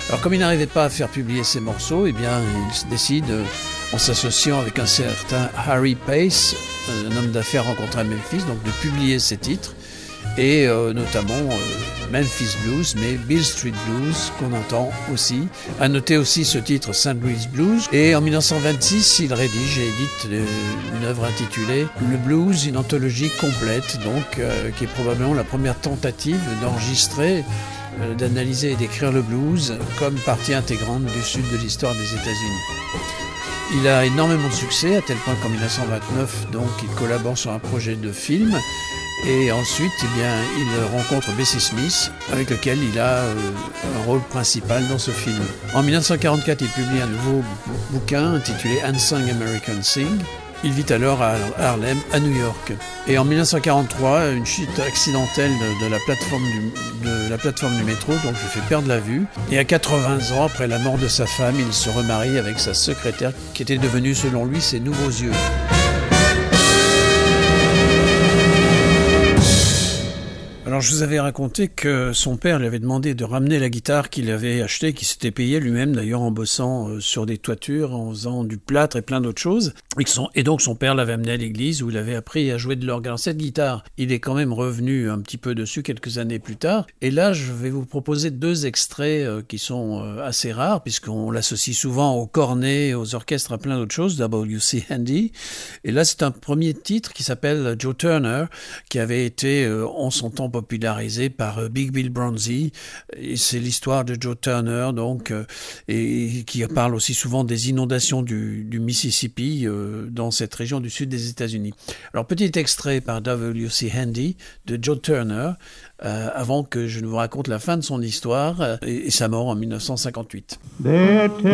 Alors comme il n'arrivait pas à faire publier ses morceaux, eh bien il se décide, en s'associant avec un certain Harry Pace, un homme d'affaires rencontré à Memphis, donc de publier ses titres, et notamment Memphis Blues, mais Beale Street Blues qu'on entend aussi. À noter aussi ce titre St. Louis Blues. Et en 1926, il rédige et édite une œuvre intitulée Le Blues, une anthologie complète, donc qui est probablement la première tentative d'enregistrer, d'analyser et d'écrire le blues comme partie intégrante du sud de l'histoire des États-Unis. Il a énormément de succès, à tel point qu'en 1929, donc, il collabore sur un projet de film. Et ensuite, eh bien, il rencontre Bessie Smith, avec lequel il a un rôle principal dans ce film. En 1944, il publie un nouveau bouquin intitulé Unsung American Sing. Il vit alors à Harlem, à New York. Et en 1943, une chute accidentelle de la plateforme du métro, donc lui fait perdre la vue. Et à 80 ans, après la mort de sa femme, il se remarie avec sa secrétaire, qui était devenue, selon lui, ses nouveaux yeux. Alors je vous avais raconté que son père lui avait demandé de ramener la guitare qu'il avait achetée, qu'il s'était payée lui-même d'ailleurs en bossant sur des toitures, en faisant du plâtre et plein d'autres choses. Et donc son père l'avait amené à l'église où il avait appris à jouer de l'orgue. Alors cette guitare, il est quand même revenu un petit peu dessus quelques années plus tard. Et là je vais vous proposer deux extraits qui sont assez rares puisqu'on l'associe souvent au cornet, aux orchestres, à plein d'autres choses, W.C. Handy. Et là c'est un premier titre qui s'appelle Joe Turner, qui avait été en son temps popularisé par Big Bill Bronzy, et c'est l'histoire de Joe Turner donc et qui parle aussi souvent des inondations du Mississippi dans cette région du sud des États-Unis. Alors petit extrait par W.C. Handy de Joe Turner avant que je ne vous raconte la fin de son histoire et sa mort en 1958.